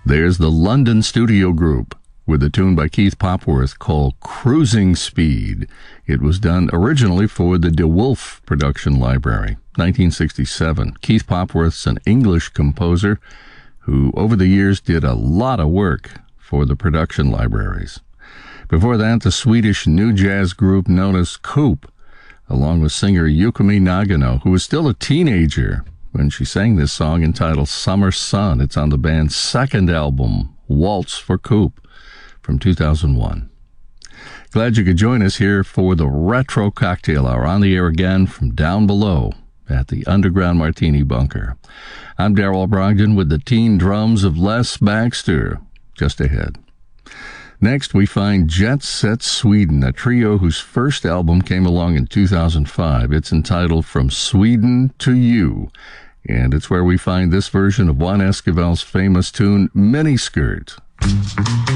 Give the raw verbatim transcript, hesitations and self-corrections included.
There's the London Studio Group with a tune by Keith Popworth called Cruising Speed. It was done originally for the DeWolf Production Library, nineteen sixty-seven. Keith Popworth's an English composer who over the years did a lot of work for the production libraries. Before that, the Swedish new jazz group known as Coop, along with singer Yukimi Nagano, who was still a teenager when she sang this song entitled Summer Sun. It's on the band's second album, Waltz for Coop, from two thousand one. Glad you could join us here for the Retro Cocktail Hour, on the air again from down below at the Underground Martini Bunker. I'm Darrell Brogdon with the teen drums of Les Baxter, just ahead. Next, we find Jet Set Sweden, a trio whose first album came along in two thousand five. It's entitled From Sweden to You, and it's where we find this version of Juan Esquivel's famous tune, Miniskirt.